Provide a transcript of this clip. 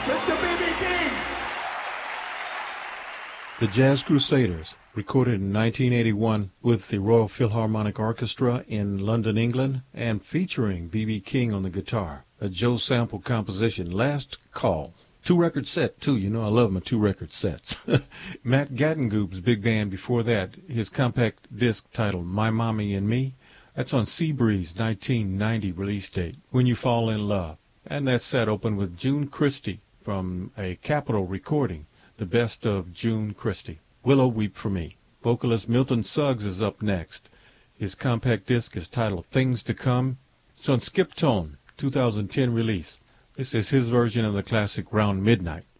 Mr. B.B. King. The Jazz Crusaders, recorded in 1981 with the Royal Philharmonic Orchestra in London, England, and featuring B.B. King on the guitar. A Joe Sample composition, Last Call. Two-record set, too. You know I love my two-record sets. Matt Gattengoob's big band before that, his compact disc titled My Mommy and Me. That's on Seabreeze, 1990 release date, When You Fall in Love. And that set opened with June Christie from a Capitol recording, the best of June Christie. Willow Weep for Me. Vocalist Milton Suggs is up next. His compact disc is titled Things to Come. It's on Skip Tone, 2010 release. This is his version of the classic Round Midnight.